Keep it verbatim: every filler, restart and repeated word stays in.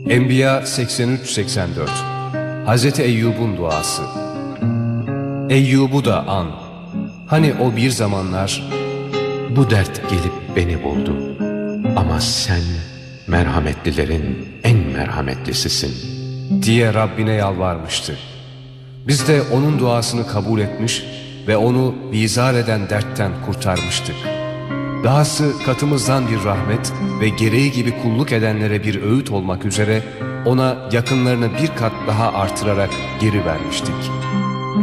Enbiya seksen üç seksen dört. Hazreti Eyyub'un duası. Eyyub'u da an. Hani o bir zamanlar bu dert gelip beni buldu. Ama sen merhametlilerin en merhametlisisin diye Rabbine yalvarmıştı. Biz de onun duasını kabul etmiş ve onu bizar eden dertten kurtarmıştık. Dahası katımızdan bir rahmet ve gereği gibi kulluk edenlere bir öğüt olmak üzere ona yakınlarını bir kat daha artırarak geri vermiştik.